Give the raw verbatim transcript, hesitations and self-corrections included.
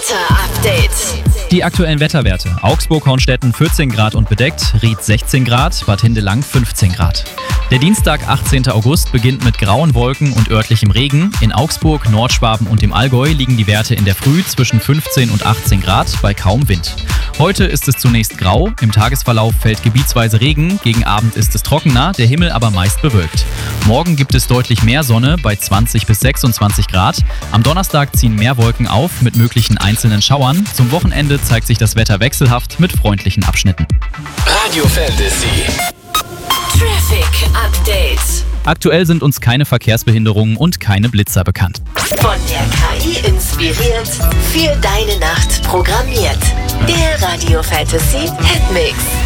Wetter-Update. Die aktuellen Wetterwerte. Augsburg-Hornstetten vierzehn Grad und bedeckt, Ried sechzehn Grad, Bad Hindelang fünfzehn Grad. Der Dienstag, achtzehnten August, beginnt mit grauen Wolken und örtlichem Regen. In Augsburg, Nordschwaben und dem Allgäu liegen die Werte in der Früh zwischen fünfzehn und achtzehn Grad bei kaum Wind. Heute ist es zunächst grau, im Tagesverlauf fällt gebietsweise Regen, gegen Abend ist es trockener, der Himmel aber meist bewölkt. Morgen gibt es deutlich mehr Sonne bei zwanzig bis sechsundzwanzig Grad. Am Donnerstag ziehen mehr Wolken auf mit möglichen einzelnen Schauern. Zum Wochenende zeigt sich das Wetter wechselhaft mit freundlichen Abschnitten. Radio Fantasy. Traffic Update. Aktuell sind uns keine Verkehrsbehinderungen und keine Blitzer bekannt. Von der K I inspiriert, für deine Nacht programmiert. Der Radio Fantasy Hitmix.